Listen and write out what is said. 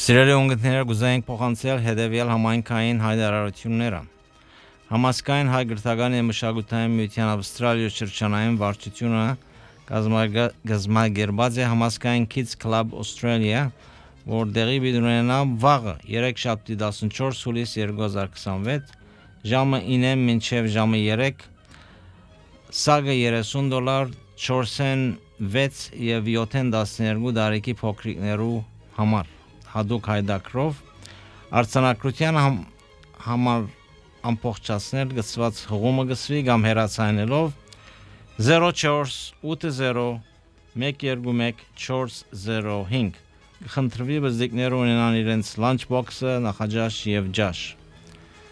Սիրելի ունգընտներ, գուզենք փոխանցել հետևյալ համայնքային հայտարարությունները։ Համասկային հայ գրթական և մշակութային միության Ավստրալիա շրջանային վարչությունը գազմագերբած է համասկային Kids Club Australia, որ դեղի բիդունենա վաղը 3-շաբթի 14 հուլիս 2026 ժամը 9 մինչև ժամը 3 սագը $30 4-ն 6 և 7-ն 12 տարեկի փոքրիկներու համար հadouk հայդակրով արձանագրության համար ամբողջացնել գծված հղումը գծվի կամ հեռացանելով 0480 121 405 խնդրվի բզդիկները ունենան իրենց լանչ բոքսը, նախաճաշ և ջաշ